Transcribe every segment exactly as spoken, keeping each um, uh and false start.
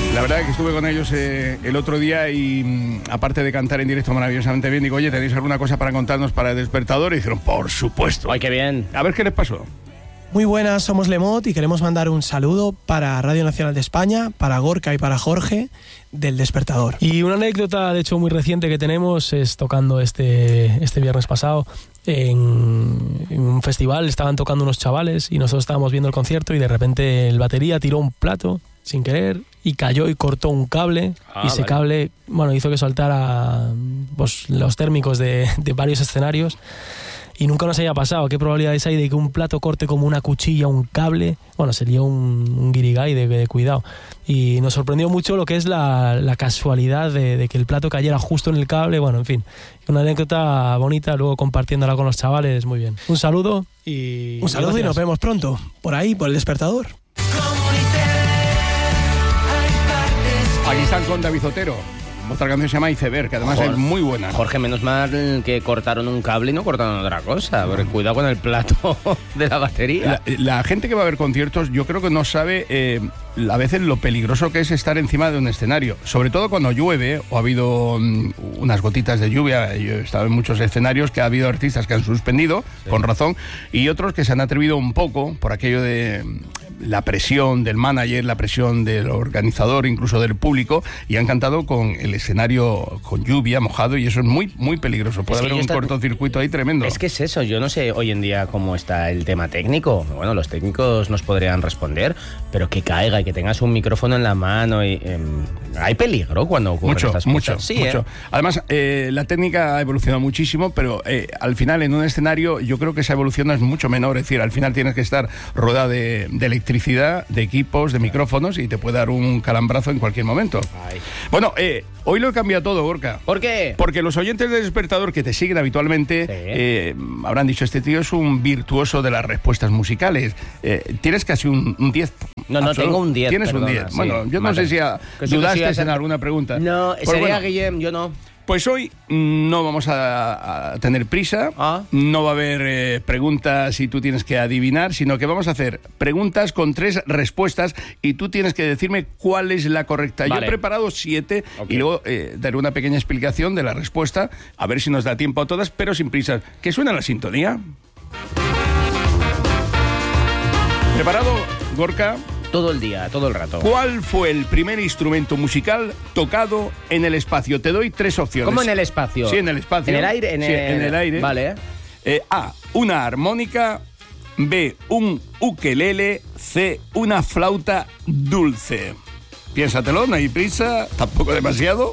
La verdad es que estuve con ellos eh, el otro día y mm, aparte de cantar en directo maravillosamente bien, digo, oye, ¿tenéis alguna cosa para contarnos para el despertador? Y dijeron, por supuesto. ¡Ay, qué bien! A ver qué les pasó. Muy buenas, somos Lemot y queremos mandar un saludo para Radio Nacional de España, para Gorka y para Jorge del Despertador. Y una anécdota, de hecho, muy reciente que tenemos es tocando este, este viernes pasado en, en un festival. Estaban tocando unos chavales y nosotros estábamos viendo el concierto y de repente el batería tiró un plato sin querer y cayó y cortó un cable. Ah, y ese vale. cable, bueno, hizo que saltara pues, los térmicos de, de varios escenarios. Y nunca nos haya pasado. ¿Qué probabilidades hay de que un plato corte como una cuchilla, un cable? Bueno, sería un, un guirigay de, de cuidado. Y nos sorprendió mucho lo que es la, la casualidad de, de que el plato cayera justo en el cable. Bueno, en fin, una anécdota bonita, luego compartiéndola con los chavales, muy bien. Un saludo y... Un saludo gracias. y nos vemos pronto, por ahí, por el Despertador. Aquí están con David Otero. Otra canción se llama Iceberg, que además Jorge, es muy buena. Jorge, menos mal que cortaron un cable y no cortaron otra cosa. Porque cuidado con el plato de la batería. La, la gente que va a ver conciertos, yo creo que no sabe eh, a veces lo peligroso que es estar encima de un escenario. Sobre todo cuando llueve o ha habido um, unas gotitas de lluvia. Yo he estado en muchos escenarios que ha habido artistas que han suspendido, sí, con razón, y otros que se han atrevido un poco por aquello de la presión del manager, la presión del organizador, incluso del público, y han cantado con el escenario con lluvia, mojado, y eso es muy, muy peligroso. Puede Es que haber un está... cortocircuito ahí tremendo. Es que es eso, yo no sé hoy en día cómo está el tema técnico. Bueno, los técnicos nos podrían responder, pero que caiga y que tengas un micrófono en la mano. Y, eh, hay peligro cuando ocurren mucho, estas mucho, cosas. Sí, mucho. ¿eh? Además, eh, la técnica ha evolucionado muchísimo, pero eh, al final en un escenario yo creo que esa evolución es mucho menor. Es decir, al final tienes que estar rodeado de, de electricidad, de equipos, de micrófonos, y te puede dar un calambrazo en cualquier momento. Ay. Bueno, eh, hoy lo he cambiado todo, Gorka. ¿Por qué? Porque los oyentes del Despertador que te siguen habitualmente, Sí. eh, habrán dicho, este tío es un virtuoso de las respuestas musicales. Eh, tienes casi un, un diez. No, no, absoluto. tengo un diez, Tienes perdona, un diez. sí. Bueno, yo no Vale. sé si a- Que eso que dudaste sí hace- en alguna pregunta. No, Pues sería bueno, Guillem, yo no. pues hoy no vamos a, a tener prisa, Ah. no va a haber eh, preguntas y tú tienes que adivinar, sino que vamos a hacer preguntas con tres respuestas y tú tienes que decirme cuál es la correcta. Vale. Yo he preparado siete, Ok. y luego eh, daré una pequeña explicación de la respuesta, a ver si nos da tiempo a todas, pero sin prisa. ¿Que suena la sintonía? ¿Preparado, Gorka? Todo el día, todo el rato. ¿Cuál fue el primer instrumento musical tocado en el espacio? Te doy tres opciones. ¿Cómo en el espacio? Sí, en el espacio. ¿En el aire? En, Sí, el... en el aire. Vale. Eh, A, una armónica. B, un ukelele. C, una flauta dulce. Piénsatelo, no hay prisa, tampoco demasiado.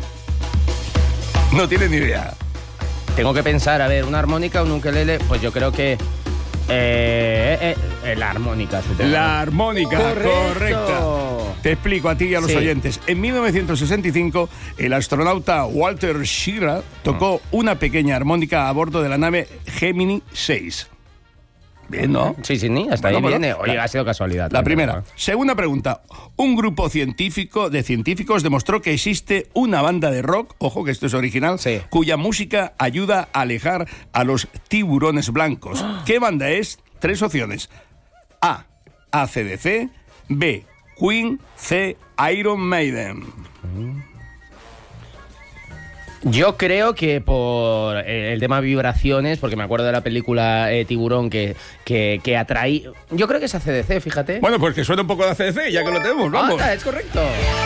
No tienes ni idea. Tengo que pensar, a ver, una armónica, un ukelele, pues yo creo que... Eh, eh, eh, la armónica, supongo. La armónica, Correcto. correcta. Te explico a ti y a los Sí. oyentes. En mil novecientos sesenta y cinco, el astronauta Walter Schirra tocó una pequeña armónica a bordo de la nave Gemini seis. Bien, ¿no? Sí, sí, ni, hasta Bueno, ahí bueno, viene. Oye, la- ha sido casualidad. La también, primera. ¿no? Segunda pregunta. Un grupo científico de científicos demostró que existe una banda de rock, ojo que esto es original, Sí. cuya música ayuda a alejar a los tiburones blancos. ¿Qué banda es? Tres opciones. A, A C D C. B, Queen. C, Iron Maiden. Yo creo que por eh, el tema vibraciones, porque me acuerdo de la película eh, Tiburón que, que, que atraí... Yo creo que es A C D C, fíjate. Bueno, pues que suena un poco de A C D C, ya que lo tenemos, vamos. Ah, es correcto.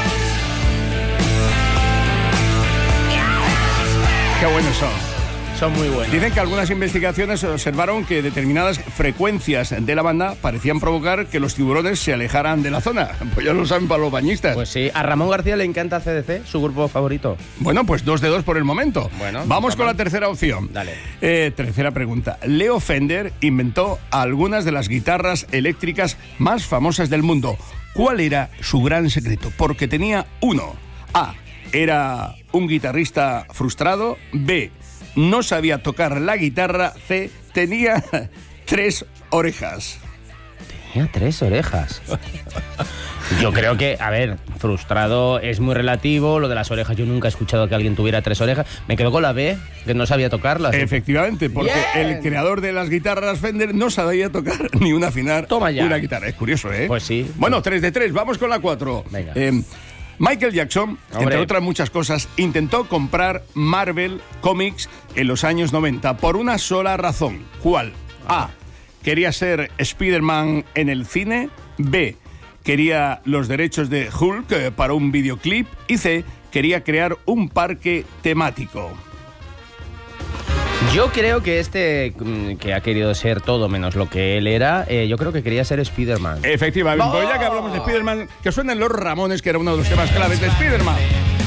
Qué buenos son. Son muy buenos. Dicen que algunas investigaciones observaron que determinadas frecuencias de la banda parecían provocar que los tiburones se alejaran de la zona. Pues ya lo saben para los bañistas. Pues sí, a Ramón García le encanta A C D C, su grupo favorito. Bueno, pues dos de dos por el momento. Bueno, vamos está con mal. la tercera opción. Dale. Eh, tercera pregunta. Leo Fender inventó algunas de las guitarras eléctricas más famosas del mundo. ¿Cuál era su gran secreto? Porque tenía uno. A. Era un guitarrista frustrado. B. No sabía tocar la guitarra. C. Tenía tres orejas. Tenía tres orejas. Yo creo que, a ver, frustrado es muy relativo. Lo de las orejas, yo nunca he escuchado que alguien tuviera tres orejas. Me quedo con la B, que no sabía tocarlas. Efectivamente, porque Bien. el creador de las guitarras Fender no sabía tocar ni un afinar Toma ya. una guitarra. Es curioso, ¿eh? Pues sí. Bueno, tres de tres. Vamos con la cuatro. Venga. Eh, Michael Jackson, Hombre. entre otras muchas cosas, intentó comprar Marvel Comics en los años noventa por una sola razón. ¿Cuál? A. Quería ser Spider-Man en el cine. B. Quería los derechos de Hulk eh, para un videoclip. Y C. Quería crear un parque temático. Yo creo que este, mm, que ha querido ser todo menos lo que él era, eh, yo creo que quería ser Spider-Man. Efectivamente, ¡Oh! pues ya que hablamos de Spider-Man, que suenen los Ramones, que era uno de los temas claves de Spider-Man.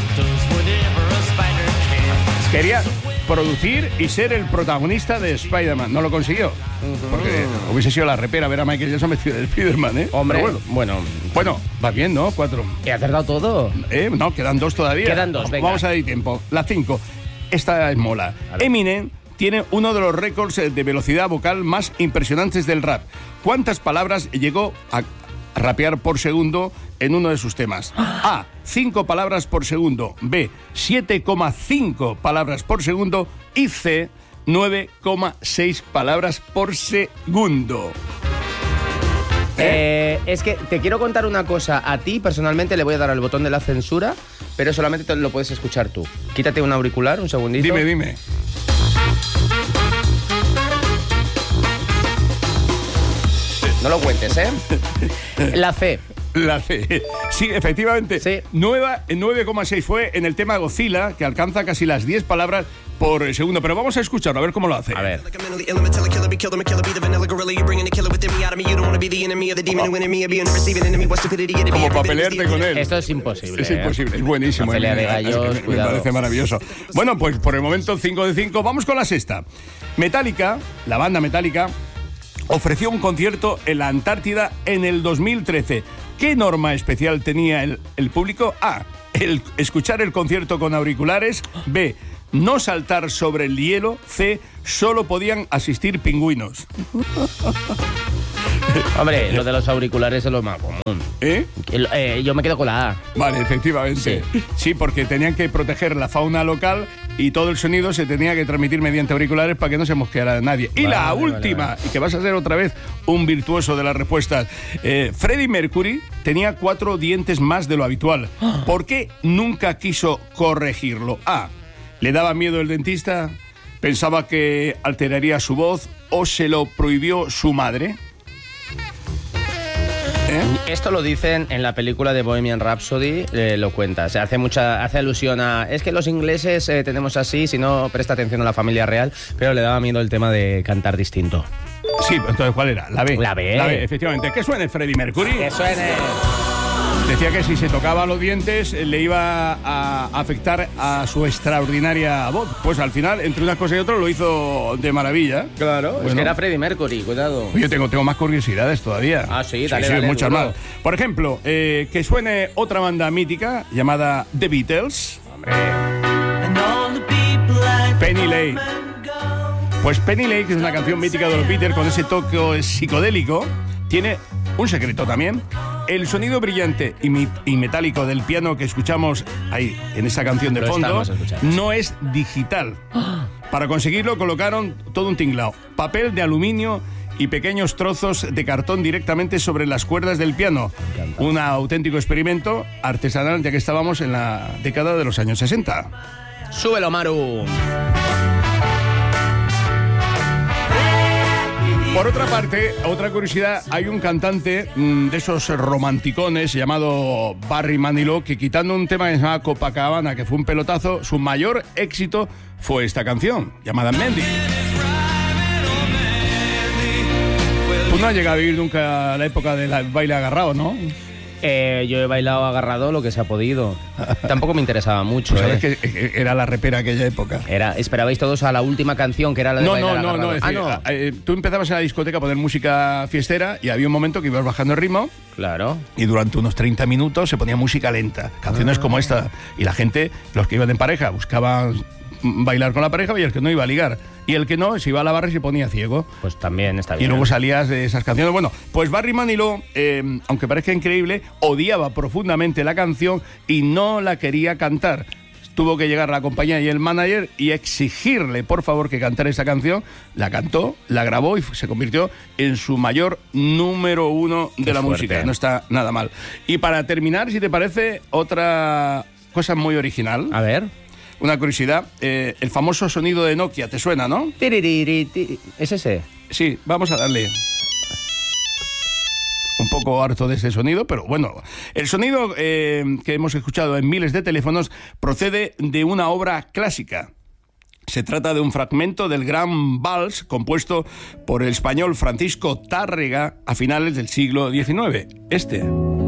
Quería producir y ser el protagonista de Spider-Man. No lo consiguió. Porque hubiese sido la repera ver a Michael Jackson vestido de Spider-Man, ¿eh? Hombre, Pero bueno, bueno. Bueno, va bien, ¿no? Cuatro. ¿he acertado todo? ¿Eh? No, quedan dos todavía. Quedan dos, venga. Vamos a dar tiempo. La cinco. Esta es mola. Eminem tiene uno de los récords de velocidad vocal más impresionantes del rap. ¿Cuántas palabras llegó a rapear por segundo en uno de sus temas? A. cinco palabras por segundo. B. siete coma cinco palabras por segundo. Y C. nueve coma seis palabras por segundo. Eh, es que te quiero contar una cosa. A ti, personalmente, le voy a dar al botón de la censura, pero solamente te lo puedes escuchar tú. Quítate un auricular, un segundito. Dime, dime. No lo cuentes, ¿eh? La C. La C. Sí, efectivamente. Sí. nueve coma seis fue en el tema Godzilla, que alcanza casi las diez palabras por segundo. Pero vamos a escucharlo, a ver cómo lo hace. A ver. Como para pelearte con él. Esto es imposible. Es ¿eh? imposible, es buenísimo. Una pelea de eh, gallos, me, me cuidado. parece maravilloso. Bueno, pues por el momento cinco de cinco. Vamos con la sexta. Metallica, la banda Metallica, ofreció un concierto en la Antártida en el dos mil trece. ¿Qué norma especial tenía el, el público? A. El escuchar el concierto con auriculares. B. No saltar sobre el hielo. C. Solo podían asistir pingüinos. Hombre, lo de los auriculares es lo más común. ¿Eh? El- eh, yo me quedo con la A. Vale, efectivamente. Sí. Sí, porque tenían que proteger la fauna local y todo el sonido se tenía que transmitir mediante auriculares para que no se mosqueara nadie. Y Vale, la vale, última, vale. y que vas a ser otra vez un virtuoso de las respuestas. Eh, Freddie Mercury tenía cuatro dientes más de lo habitual. ¿Por qué nunca quiso corregirlo? A. ¿Le daba miedo el dentista? ¿Pensaba que alteraría su voz? ¿O se lo prohibió su madre? ¿Eh? Esto lo dicen en la película de Bohemian Rhapsody, eh, lo cuenta. Se hace mucha, hace alusión a. Es que los ingleses eh, tenemos así, si no presta atención a la familia real, pero le daba miedo el tema de cantar distinto. Sí, entonces ¿cuál era? La B. La B. La B, efectivamente. ¿Qué suene Freddie Mercury? Que suene. Decía que si se tocaba los dientes eh, le iba a afectar a su extraordinaria voz. Pues al final, entre una cosa y otra, lo hizo de maravilla. Claro, es Bueno. que era Freddie Mercury, cuidado. Yo tengo, tengo más curiosidades todavía. Ah, sí, dale, dale, muchas duro. más. Por ejemplo, eh, que suene otra banda mítica llamada The Beatles. Penny Lane. Pues Penny Lane, que es una canción mítica de los Beatles con ese toque psicodélico, tiene un secreto también. El sonido brillante y, mi- y metálico del piano que escuchamos ahí en esa canción de Lo fondo estamos escuchando. no es digital. Para conseguirlo colocaron todo un tinglao, papel de aluminio y pequeños trozos de cartón directamente sobre las cuerdas del piano. Un auténtico experimento artesanal, ya que estábamos en la década de los años sesenta. Súbelo, Maru. Por otra parte, otra curiosidad, hay un cantante mmm, de esos romanticones llamado Barry Manilow, que quitando un tema que se llama Copacabana, que fue un pelotazo, su mayor éxito fue esta canción, llamada Mandy. Tú no has llegado a vivir nunca la época del baile agarrado, ¿no? Eh, yo he bailado agarrado lo que se ha podido. Tampoco me interesaba mucho. Pues sabes eh. que era la repera aquella época. Era, esperabais todos a la última canción, que era la de No, bailar no, no, agarrado. no, es Ah, decir, no. eh, tú empezabas en la discoteca a poner música fiestera y había un momento que ibas bajando el ritmo Claro. y durante unos treinta minutos se ponía música lenta, canciones Ah. como esta, y la gente, los que iban en pareja, buscaban bailar con la pareja y el que no iba a ligar, y el que no se iba a la barra y se ponía ciego. Pues también está Y bien. luego salías de esas canciones. Bueno, pues Barry Manilow, eh, aunque parezca increíble, odiaba profundamente la canción y no la quería cantar. tuvo que llegar la compañía y el manager y exigirle, por favor, que cantara esa canción. La cantó, la grabó y se convirtió en su mayor número uno de Qué la fuerte. música. No está nada mal. Y para terminar, si te parece, otra cosa muy original. A ver. Una curiosidad, eh, el famoso sonido de Nokia, ¿te suena, no? Tiririri, ¿es ese? Sí, vamos a darle. Un poco harto de ese sonido, pero bueno. El sonido eh, que hemos escuchado en miles de teléfonos procede de una obra clásica. Se trata de un fragmento del gran vals compuesto por el español Francisco Tárrega a finales del siglo diecinueve. Este.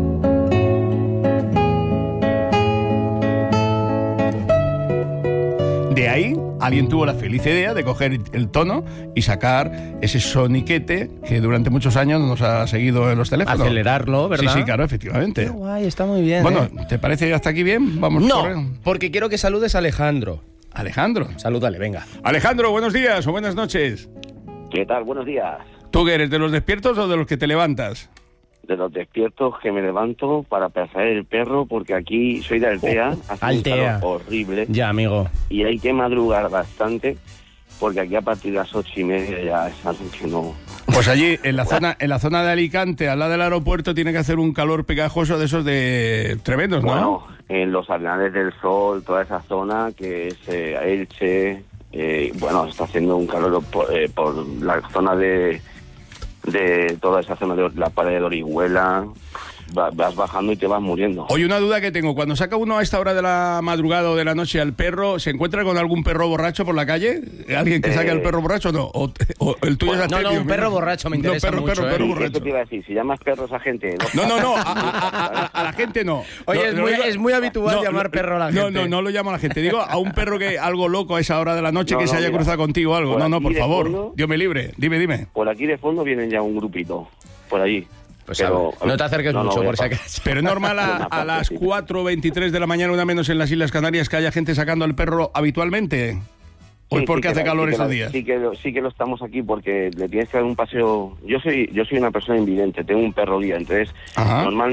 De ahí, alguien tuvo la feliz idea de coger el tono y sacar ese soniquete que durante muchos años nos ha seguido en los teléfonos. Acelerarlo, ¿verdad? Sí, sí, claro, efectivamente. Qué guay, está muy bien. Bueno, ¿eh? ¿te parece hasta aquí bien? Vamos No, correr. porque quiero que saludes a Alejandro. Alejandro. Salúdale, venga. Alejandro, buenos días o buenas noches. ¿Qué tal? Buenos días. ¿Tú qué eres, de los despiertos o de los que te levantas? De los despiertos que me levanto para pasear el perro, porque aquí soy de Altea, hace un Altea. calor horrible Ya, amigo. y hay que madrugar bastante, porque aquí a partir de las ocho y media ya es algo que no... Pues allí, en la zona en la zona de Alicante, al lado del aeropuerto, tiene que hacer un calor pegajoso de esos de tremendos, ¿no? Bueno, en los Arenales del Sol, toda esa zona que es eh, Elche, eh, bueno, está haciendo un calor por, eh, por la zona de... de toda esa zona de la pared de Orihuela, va- vas bajando y te vas muriendo. Oye, una duda que tengo. Cuando saca uno a esta hora de la madrugada o de la noche al perro, ¿se encuentra con algún perro borracho por la calle? ¿Alguien que saque Eh, al perro borracho o no? ¿O, o el tuyo bueno, es no, no, Artemio? un perro borracho me interesa no, perro, mucho, perro, ¿eh? perro Sí, borracho. eso te iba a decir, si llamas perros a gente... No, no, no, a, a- a- a la gente no. Oye, No, es no muy- digo- es muy habitual llamar perro a la No, gente. no, no lo llamo a la gente. Digo a un perro que algo loco a esa hora de la noche No, que se no, haya mira, cruzado contigo o algo. por No, no, aquí por de favor. fondo- Dios me libre. Dime, dime. Por aquí de fondo vienen ya un grupito, por allí. Pues Pero, a ver, no te acerques no, no, mucho, voy a por si pa- acaso. Pero es normal a, Una a las partecita. cuatro veintitrés de la mañana, una menos en las Islas Canarias, que haya gente sacando al perro habitualmente. ¿O Sí, es porque sí que hace la- calor sí que esos la- días? Sí que, lo, sí que lo estamos aquí porque le tienes que dar un paseo. Yo soy yo soy una persona invidente, tengo un perro guía, entonces Ajá. normalmente